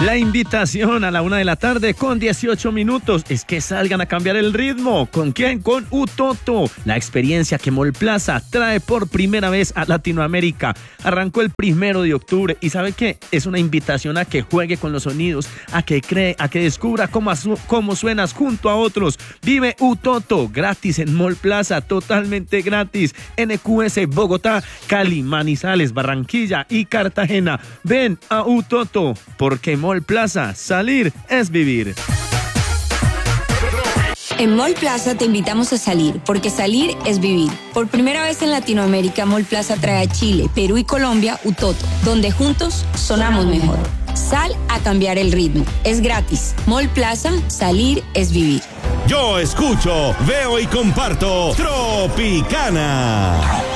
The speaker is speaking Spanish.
La invitación a la 1:00 p.m. 18 minutos es que salgan a cambiar el ritmo. ¿Con quién? Con Utoto, la experiencia que Mall Plaza trae por primera vez a Latinoamérica. Arrancó el 1 de octubre y ¿sabe qué? Es una invitación a que juegue con los sonidos, a que cree, a que descubra cómo suenas junto a otros. Vive Utoto gratis en Mall Plaza, totalmente gratis. NQS Bogotá, Cali, Manizales, Barranquilla y Cartagena. Ven a Utoto, porque Mall Plaza, salir es vivir. En Mall Plaza te invitamos a salir, porque salir es vivir. Por primera vez en Latinoamérica, Mall Plaza trae a Chile, Perú y Colombia Utoto, donde juntos sonamos mejor. Sal a cambiar el ritmo. Es gratis. Mall Plaza, salir es vivir. Yo escucho, veo y comparto Tropicana.